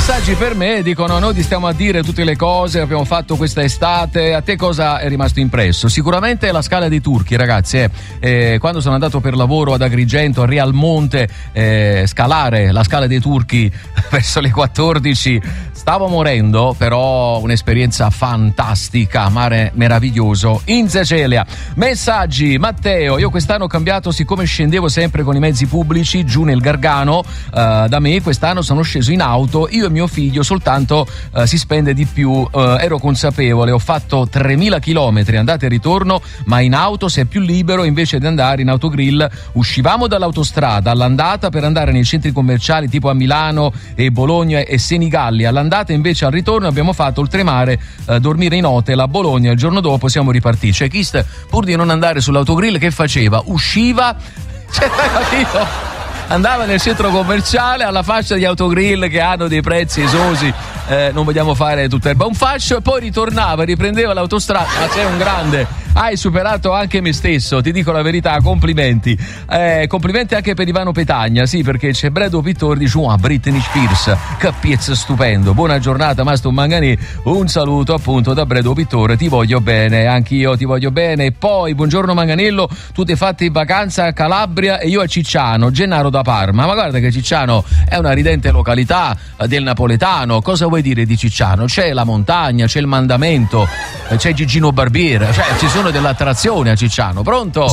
messaggi per me dicono: noi ti stiamo a dire tutte le cose che abbiamo fatto questa estate, a te cosa è rimasto impresso? Sicuramente la Scala dei Turchi, ragazzi, quando sono andato per lavoro ad Agrigento, a Realmonte, scalare la Scala dei Turchi verso le 14 stavo morendo, però un'esperienza fantastica, mare meraviglioso in Sicilia. Messaggi: Matteo, io quest'anno ho cambiato, siccome scendevo sempre con i mezzi pubblici giù nel Gargano da me, quest'anno sono sceso in auto, io e mio figlio, soltanto si spende di più, ero consapevole, ho fatto 3.000 chilometri andata e ritorno, ma in auto si è più libero, invece di andare in autogrill uscivamo dall'autostrada all'andata per andare nei centri commerciali tipo a Milano e Bologna e Senigallia, all'andata invece al ritorno abbiamo fatto oltremare, dormire in hotel a Bologna, il giorno dopo siamo ripartiti. Cioè Chist, pur di non andare sull'autogrill, che faceva? Usciva, cioè, capito? Andava nel centro commerciale alla fascia di autogrill che hanno dei prezzi esosi, non vogliamo fare tutta erba un fascio, e poi ritornava, riprendeva l'autostrada. Ma sei un grande, hai superato anche me stesso, ti dico la verità, complimenti. Complimenti anche per Ivano Petagna, sì, perché c'è Bredo Pittor, dice: Britney Spears, che piezza stupendo. Buona giornata Maston Manganì, un saluto appunto da Bredo Pittor, ti voglio bene, anch'io ti voglio bene. E poi buongiorno Manganello, tu ti hai fatto in vacanza a Calabria e io a Cicciano, Gennaro da Parma. Ma guarda che Cicciano è una ridente località del napoletano. Cosa vuoi dire di Cicciano? C'è la montagna, c'è il mandamento, c'è Gigino Barbiere, cioè ci sono delle attrazioni a Cicciano. Pronto?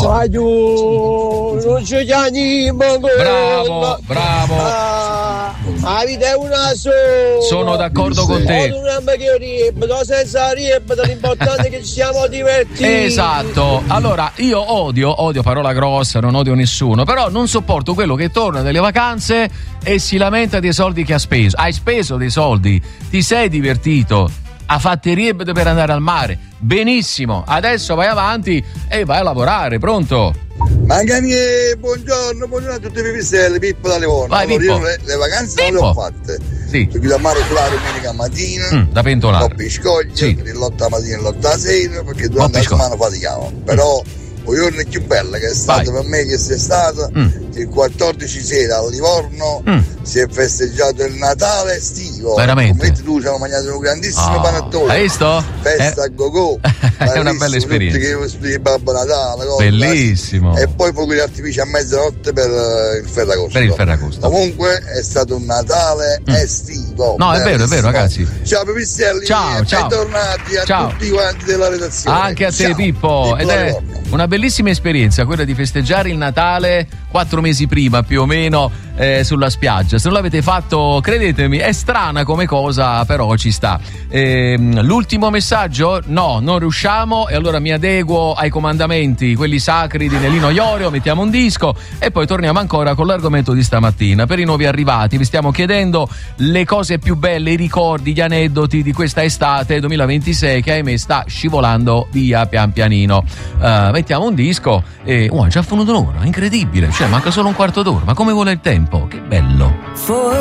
Bravo. La vita è una sola. Sono d'accordo con te. L'importante è che ci siamo divertiti. Esatto. Allora, io odio parola grossa, non odio nessuno, però non sopporto quello che torna dalle vacanze e si lamenta dei soldi che ha speso. Hai speso dei soldi, ti sei divertito, ha fatto riebbe per andare al mare, benissimo, adesso vai avanti e vai a lavorare. Pronto? Manganì, buongiorno a tutti i pipistrelli, Pippo da Livorno. Vai, Pippo. Io le vacanze non le ho fatte. Sì. Sono chiuso a mare sulla domenica mattina, da pentolare, coppi scogli, sì. Rillotta la mattina e lotta la sera, perché durante la settimana fatichiamo. Però il giorno è più bello che è stato per me, che sia stato il 14 sera a Livorno si è festeggiato il Natale estivo. Veramente? Come tu ci abbiamo mangiato un grandissimo panettone. Hai visto? Festa a go-go. È una bella esperienza. Tutti che spieghi Babbo Natale, bellissimo. E poi fuochi d'artificio a mezzanotte per il Ferragosto. Comunque è stato un Natale estivo. No, è vero, ragazzi. Ciao Pipistrelli, ciao. bentornati a tutti quanti della redazione. Anche a te, Pippo. Ed è una bellissima esperienza quella di festeggiare il Natale 4 mesi prima più o meno sulla spiaggia. Se non l'avete fatto, credetemi, è strana come cosa, però ci sta. L'ultimo messaggio? No, non riusciamo, e allora mi adeguo ai comandamenti, quelli sacri di Nelino Iorio, mettiamo un disco e poi torniamo ancora con l'argomento di stamattina. Per i nuovi arrivati vi stiamo chiedendo le cose più belle, i ricordi, gli aneddoti di questa estate 2026 che ahimè sta scivolando via pian pianino. Mettiamo un disco e è già finito un'ora, incredibile, cioè manca solo un quarto d'ora, ma come vuole il tempo, che bello.